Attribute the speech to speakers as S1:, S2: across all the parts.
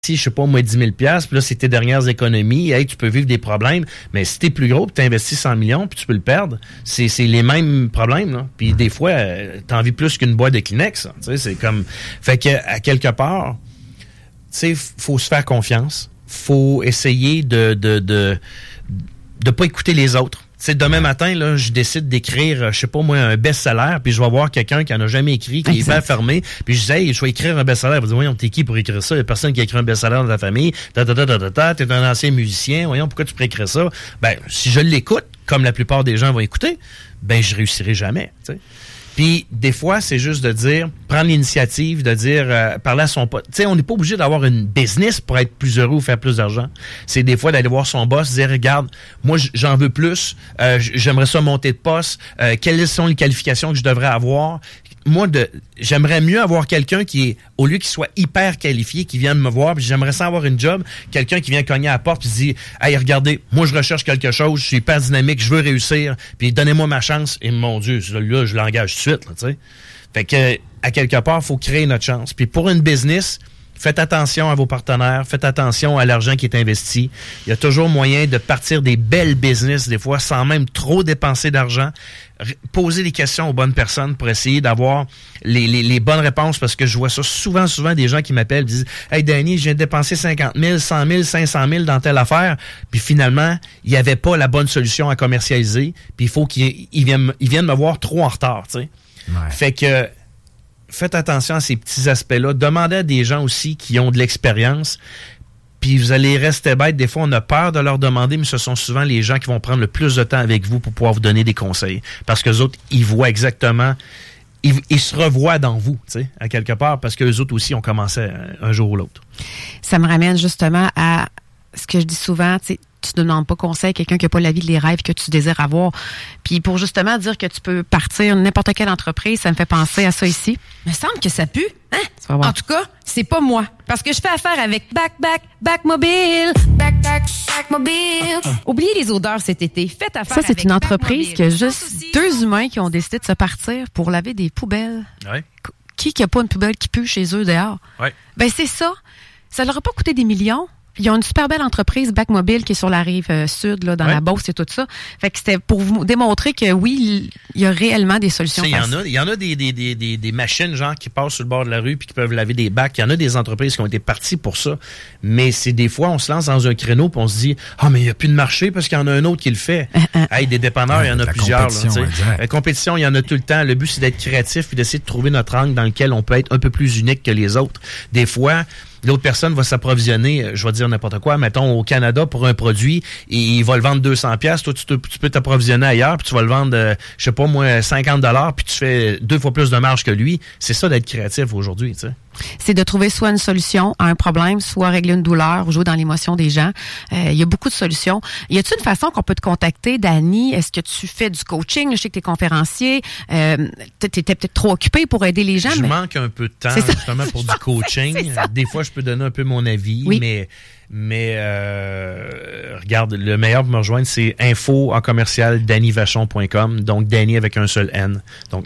S1: je sais pas, moi, 10 000 $, puis là, c'est tes dernières économies, hey, tu peux vivre des problèmes, mais si t'es plus gros, puis t'investis 100 millions, puis tu peux le perdre, c'est les mêmes problèmes, là. Puis des fois, t'en vis plus qu'une boîte de Kleenex, tu sais, c'est comme... Fait que, à quelque part, tu sais, faut se faire confiance, faut essayer de pas écouter les autres. C'est demain matin, là, je décide d'écrire, je sais pas moi, un best-seller, puis je vais voir quelqu'un qui en a jamais écrit, qui est hyper fermé, puis je dis, hey, je vais écrire un best-seller. Vous dites, voyons, t'es qui pour écrire ça? Il y a personne qui a écrit un best-seller dans ta famille. T'es un ancien musicien. Voyons, pourquoi tu pourrais écrire ça? Ben, si je l'écoute, comme la plupart des gens vont écouter, ben, je réussirai jamais, tu sais. Puis, des fois, c'est juste de dire, prendre l'initiative, de dire, parler à son pote. Tu sais, on n'est pas obligé d'avoir une business pour être plus heureux ou faire plus d'argent. C'est des fois d'aller voir son boss, dire, regarde, moi, j'en veux plus, j'aimerais ça monter de poste, quelles sont les qualifications que je devrais avoir. Moi, j'aimerais mieux avoir quelqu'un qui est, au lieu qu'il soit hyper qualifié, qui vienne me voir, puis j'aimerais ça avoir une job, quelqu'un qui vient cogner à la porte, puis se dit, hey, regardez, moi, je recherche quelque chose, je suis hyper dynamique, je veux réussir, puis donnez-moi ma chance, et mon Dieu, là, je l'engage tout de suite, là, tu sais. Fait que, à quelque part, il faut créer notre chance. Puis pour une business, faites attention à vos partenaires, faites attention à l'argent qui est investi. Il y a toujours moyen de partir des belles business, des fois, sans même trop dépenser d'argent. Poser des questions aux bonnes personnes pour essayer d'avoir les bonnes réponses, parce que je vois ça souvent des gens qui m'appellent et disent « Hey Danny, je viens de dépenser 50 000, 100 000, 500 000 dans telle affaire. » Puis finalement, il n'y avait pas la bonne solution à commercialiser. Puis il faut qu'ils viennent me voir trop en retard, tu sais. Ouais. Fait que faites attention à ces petits aspects-là. Demandez à des gens aussi qui ont de l'expérience. Puis vous allez rester bête. Des fois, on a peur de leur demander, mais ce sont souvent les gens qui vont prendre le plus de temps avec vous pour pouvoir vous donner des conseils. Parce qu'eux autres, ils voient exactement... Ils se revoient dans vous, tu sais, à quelque part, parce qu'eux autres aussi ont commencé un jour ou l'autre.
S2: Ça me ramène justement à ce que je dis souvent, tu sais, tu ne demandes pas conseil à quelqu'un qui n'a pas la vie, les rêves que tu désires avoir. Puis pour justement dire que tu peux partir n'importe quelle entreprise, ça me fait penser à ça ici.
S3: Il me semble que ça pue. Hein? En tout cas, c'est pas moi. Parce que je fais affaire avec Back Mobile. Back Mobile. Oubliez les odeurs cet été. Faites affaire avec
S2: ça, c'est une entreprise qui a juste 2 humains qui ont décidé de se partir pour laver des poubelles.
S1: Ouais.
S2: Qui n'a pas une poubelle qui pue chez eux dehors?
S1: Ouais.
S2: Ben c'est ça. Ça leur a pas coûté des millions. Ils ont une super belle entreprise, Back Mobile, qui est sur la rive sud, là, dans la Beauce et tout ça. Fait que c'était pour vous démontrer que oui, il y a réellement des solutions.
S1: Il y en a des machines, genre, qui passent sur le bord de la rue puis qui peuvent laver des bacs. Il y en a des entreprises qui ont été parties pour ça. Mais c'est des fois, on se lance dans un créneau puis on se dit, mais il n'y a plus de marché parce qu'il y en a un autre qui le fait. Hey, des dépanneurs, il y en a plusieurs, là, la compétition, il y en a tout le temps. Le but, c'est d'être créatif puis d'essayer de trouver notre angle dans lequel on peut être un peu plus unique que les autres. Des fois, l'autre personne va s'approvisionner, je vais dire n'importe quoi, mettons au Canada pour un produit, et il va le vendre 200$. Toi, tu peux t'approvisionner ailleurs, puis tu vas le vendre, je sais pas moi, 50$, puis tu fais 2 fois plus de marge que lui. C'est ça d'être créatif aujourd'hui, tu sais.
S2: C'est de trouver soit une solution à un problème, soit régler une douleur ou jouer dans l'émotion des gens. Il y a beaucoup de solutions. Y a-t-il une façon qu'on peut te contacter, Danny? Est-ce que tu fais du coaching? Je sais que tu es conférencier. T'es peut-être trop occupé pour aider les gens.
S1: Je manque un peu de temps justement pour du coaching. Des fois, je peux donner un peu mon avis, mais regarde, le meilleur pour me rejoindre, c'est info@dannyvachon.com. Donc, Danny avec un seul N. Donc,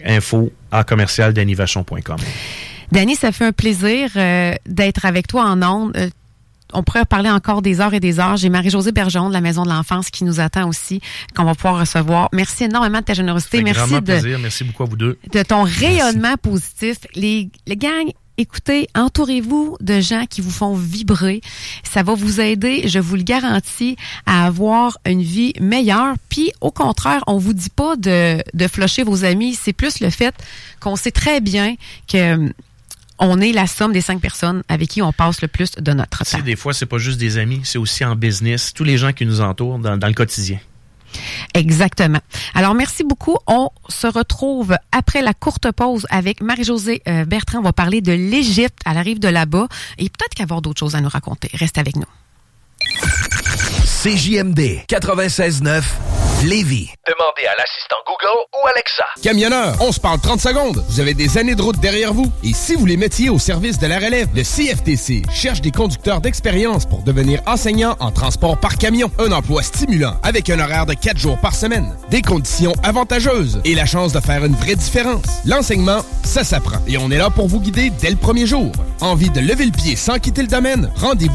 S1: info@dannyvachon.com.
S2: Danny, ça fait un plaisir d'être avec toi en ondes. On pourrait parler encore des heures et des heures. J'ai Marie-Josée Bergeron de la Maison de l'Enfance qui nous attend aussi, qu'on va pouvoir recevoir. Merci énormément de ta générosité.
S1: Merci plaisir. Merci beaucoup à vous deux.
S2: De ton rayonnement positif. Les gangs, écoutez, entourez-vous de gens qui vous font vibrer. Ça va vous aider, je vous le garantis, à avoir une vie meilleure. Puis, au contraire, on vous dit pas de flusher vos amis. C'est plus le fait qu'on sait très bien que on est la somme des 5 personnes avec qui on passe le plus de notre temps.
S1: Des fois, c'est pas juste des amis, c'est aussi en business, tous les gens qui nous entourent dans le quotidien.
S2: Exactement. Alors, merci beaucoup. On se retrouve après la courte pause avec Marie-Josée Bertrand. On va parler de l'Égypte à la rive de là-bas et peut-être qu'il va y avoir d'autres choses à nous raconter. Reste avec nous.
S4: CJMD 96.9 Lévis. Demandez à l'assistant Google ou Alexa.
S5: Camionneur, on se parle 30 secondes. Vous avez des années de route derrière vous. Et si vous les mettiez au service de la relève, le CFTC cherche des conducteurs d'expérience pour devenir enseignant en transport par camion. Un emploi stimulant avec un horaire de 4 jours par semaine. Des conditions avantageuses et la chance de faire une vraie différence. L'enseignement, ça s'apprend. Et on est là pour vous guider dès le premier jour. Envie de lever le pied sans quitter le domaine? Rendez-vous